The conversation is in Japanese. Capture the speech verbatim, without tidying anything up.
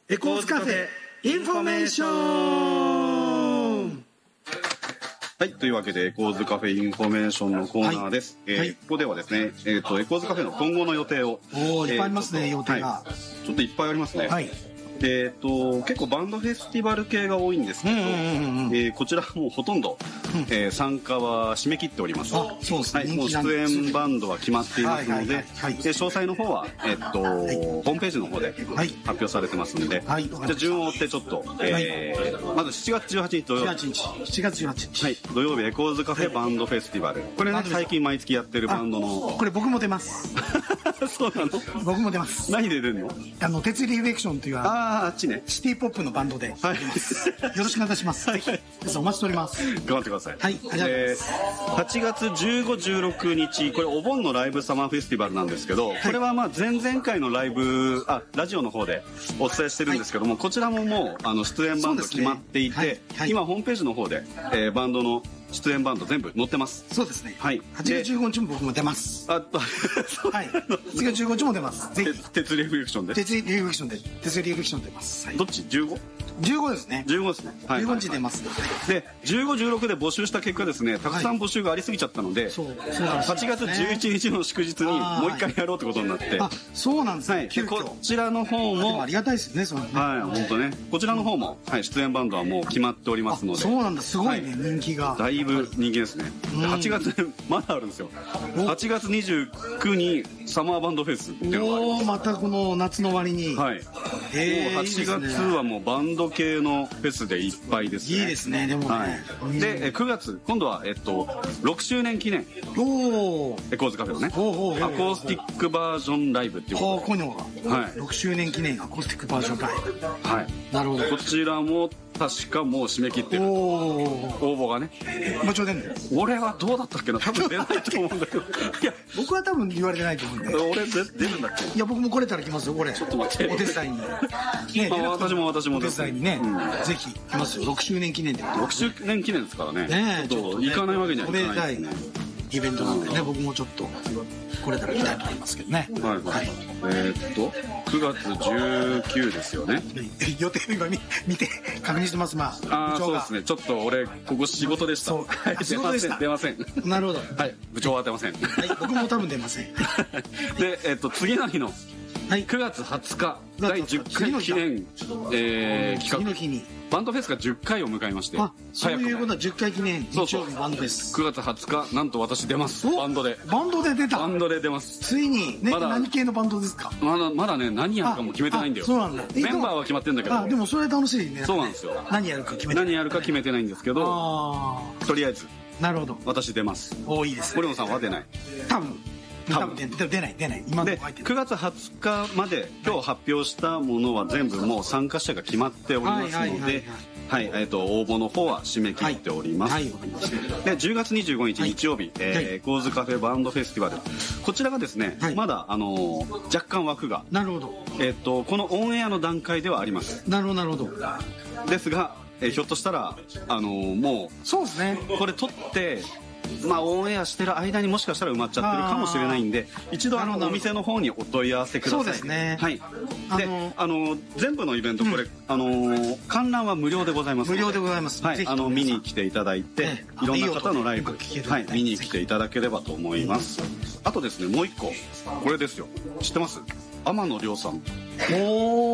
エコーズカフェインフォメーション。 はい、というわけでエコーズカフェインフォメーションのコーナーです。はい、えーはい、ここではですね、えっ、ー、とエコーズカフェの今後の予定を、 おー、いっぱいありますね、 えー、 予定が、 はい、ちょっといっぱいありますね。はい。えっと結構バンドフェスティバル系が多いんですけど、えー、こちらもうほとんど、うんえー、参加は締め切っております。 あ、そうですね。 はい、もう出演バンドは決まっていますので、詳細の方はえっと、はい、ホームページの方で発表されてますので、はい、じゃあ順を追ってちょっと、えーはい、まずしちがつじゅうはちにち土曜日、 しちがつじゅうはちにち、 はい、土曜日エコーズカフェバンドフェスティバル。これね最近毎月やってるバンドの。 これ僕も出ます。 そうなの？僕も出ます。 何で出るの？ あの鉄リフレクションというあああっちね。 シティポップのバンドで、はい、よろしくお願いします。はい、ぜひお待ちしております。 頑張ってください。 はい、ありがとうございます。 はちがつじゅうご、じゅうろくにち、これお盆のライブサマーフェスティバルなんですけど、はい、これはまあ前々回のライブあラジオの方でお伝えしてるんですけども、はい、こちらももうあの出演バンド決まっていて、ねはいはい、今ホームページの方で、えー、バンドの出演バンド全部載ってます。 そうですね。 はい。 はちがつじゅうごにちも僕も出ます。あ、はい。はちがつじゅうごにちも出ます。ぜひ。 鉄リフレクションで。 鉄リフレクションで。鉄リフレクション出ます。 はい、どっち ?じゅうご？ じゅうごですね。 じゅうごですね。 はい。じゅうごにち出ます。 で、じゅうご、じゅうろくで募集した結果ですね、たくさん募集がありすぎちゃったので、そう、そうなんです。はちがつじゅういちにちの祝日にもう一回やろうってことになって。 あ、そうなんですね。はい。 こちらの方も。 ありがたいですよね、そのね。 はい、本当ね。こちらの方も、はい、出演バンドはもう決まっておりますので。 そうなんだ、すごいね、人気が。 だいぶ人気ですね。はちがつ、まだあるんですよ。はちがつにじゅうくにちサマーバンドフェスっていうのがあります。 おー、またこの夏の割に。はい。 えー、もうはちがつはもうバンド系のフェスでいっぱいですね。 いいですね、でもね。 はい、で、くがつ、今度は、えっと、ろくしゅうねん記念。おー。エコーズカフェのね。おー。アコースティックバージョンライブっていうことで。 こういうのが。はい。ろくしゅうねん記念アコースティックバージョンライブ。はい。なるほど。 こちらも、確かもう締め切ってる。応募がね。 もちろん出んの？ 俺はどうだったっけな、多分出ないと思うんだけど。いや、 僕は多分言われてないと思うんで。 俺出るんだっけ？ いや、僕も来れたら来ますよ、これ。 ちょっと待って。 お手伝いに。 ね、私も私もお手伝いにね、ぜひ来ますよ。ろくしゅうねん記念で。 ろくしゅうねん記念ですからね。ねえ、ちょっと行かないわけにはいかないですね。 イベントなんでね、僕もちょっと来れたら来たいと思いますけどね。はいはい。 えーっとくがつじゅうくにちですよね。 予定今見て確認してます。まあ。ああ、そうですね。ちょっと俺ここ仕事でした。そう。 仕事でした。 出ません。 なるほど。 はい。部長は出ません。 はい。僕も多分出ません。 で、えっと次の日のくがつはつかだいじゅっかい記念え企画。 次の日に。 バンドフェスがじゅっかいを迎えまして。 あ、そういうことはじゅっかい記念日曜日バンドフェス。 くがつはつか、なんと私出ます。バンドで。 バンドで出た。 バンドで出ます。 ついに、ね、何系のバンドですか？ まだ、まだね、何やるかも決めてないんだよ。 そうなんだ。 メンバーは決まってんだけど。 あ、でもそれ楽しいね。 そうなんですよ。 何やるか決めてない。 何やるか決めてないんですけど、とりあえず。 なるほど。 私出ます。 お、いいですね。 堀本さんは出ない。 多分。多分出ない出ない今のでくがつはつかまで今日発表したものは全部もう参加者が決まっておりますので、はい、えっと応募の方は締め切っております。はい、でじゅうがつにじゅうごにち日曜日、えー、エコーズカフェバンドフェスティバル、こちらがですね、はい、まだあのー、若干枠が、 なるほど、 えっとこのオンエアの段階ではあります。 なるほどなるほど。 ですが、えー、ひょっとしたらあのー、もうそうですね、 これ撮ってまあオンエアしてる間にもしかしたら埋まっちゃってるかもしれないんで、一度あのお店の方にお問い合わせください。 そうですね。 はい。で、あの全部のイベントこれ、あの観覧は無料でございます。 無料でございます。 はい。あの見に来ていただいて、いろんな方のライブ、はい、見に来ていただければと思います。あとですね、もう一個これですよ。知ってます？天野亮さん。おー。